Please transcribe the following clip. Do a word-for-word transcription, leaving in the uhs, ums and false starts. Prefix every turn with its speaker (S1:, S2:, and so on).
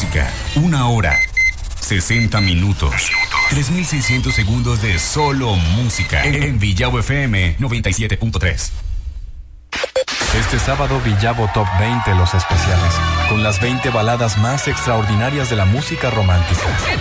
S1: música. Una hora. sesenta minutos. tres mil seiscientos segundos de solo música. En Villavo F M noventa y siete punto tres.
S2: Este sábado Villavo Top veinte Los Especiales, con las veinte baladas más extraordinarias de la música romántica.